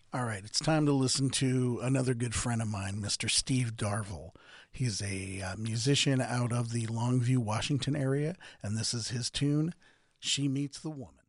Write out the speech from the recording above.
All right, it's time to listen to another good friend of mine, Mr. Steve Darville. He's a musician out of the Longview, Washington area, and this is his tune, She Meets the Woman.